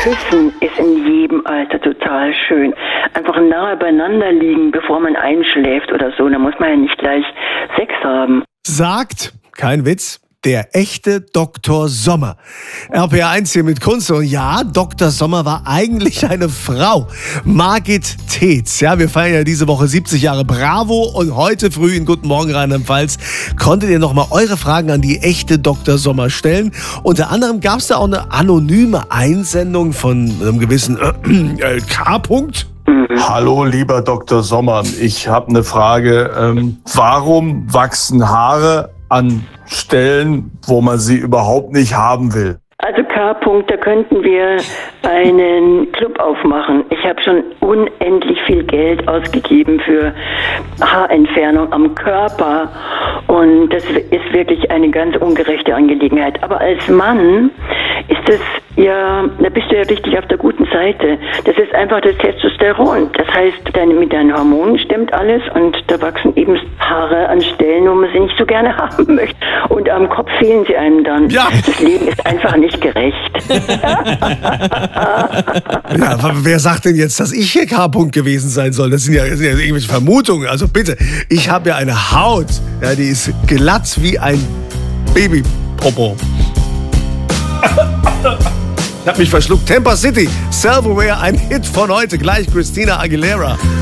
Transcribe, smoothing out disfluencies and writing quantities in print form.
Küssen ist in jedem Alter total schön. Einfach nahe beieinander liegen, bevor man einschläft oder so. Da muss man ja nicht gleich Sex haben. Sagt, kein Witz, der echte Dr. Sommer. RPR1 hier mit Kunze. Und ja, Dr. Sommer war eigentlich eine Frau. Margit Tetz. Ja, wir feiern ja diese Woche 70 Jahre Bravo. Und heute früh in Guten Morgen Rheinland-Pfalz konntet ihr nochmal eure Fragen an die echte Dr. Sommer stellen. Unter anderem gab es da auch eine anonyme Einsendung von einem gewissen K. Hallo, lieber Dr. Sommer. Ich habe eine Frage. Warum wachsen Haare an Stellen, wo man sie überhaupt nicht haben will? Also K. Da könnten wir einen Club aufmachen. Ich habe schon unendlich viel Geld ausgegeben für Haarentfernung am Körper und das ist wirklich eine ganz ungerechte Angelegenheit. Aber als Mann ist das ja, da bist du ja richtig auf der guten Seite. Das ist einfach das Testosteron. Das heißt, mit deinen Hormonen stimmt alles und da wachsen eben Haare an Stellen, wo man sie nicht so gerne haben möchte. Und am Kopf fehlen sie einem dann. Ja. Das Leben ist einfach nicht gerecht. Ja, wer sagt denn jetzt, dass ich hier K-Punkt gewesen sein soll? Das sind ja irgendwelche Vermutungen. Also bitte, ich habe ja eine Haut, ja, die ist glatt wie ein Babypopo. Ich hab mich verschluckt. Tampa City, Self-Aware, ein Hit von heute. Gleich Christina Aguilera.